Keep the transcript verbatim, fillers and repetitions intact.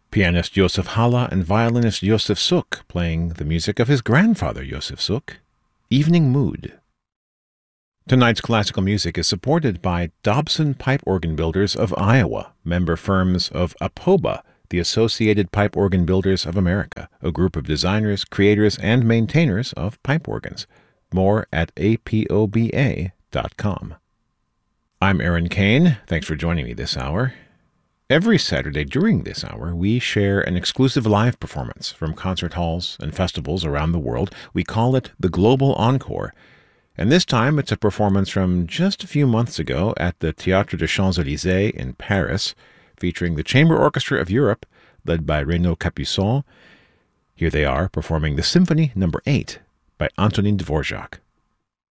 Pianist Josef Halla and violinist Josef Suk playing the music of his grandfather Josef Suk, Evening Mood. Tonight's classical music is supported by Dobson Pipe Organ Builders of Iowa, member firms of APOBA, the Associated Pipe Organ Builders of America, a group of designers, creators, and maintainers of pipe organs. More at A P O B A dot com. I'm Aaron Kane. Thanks for joining me this hour. Every Saturday during this hour, we share an exclusive live performance from concert halls and festivals around the world. We call it the Global Encore. And this time, it's a performance from just a few months ago at the Théâtre des Champs-Élysées in Paris, featuring the Chamber Orchestra of Europe, led by Renaud Capuçon. Here they are performing the Symphony Number eight by Antonin Dvorak.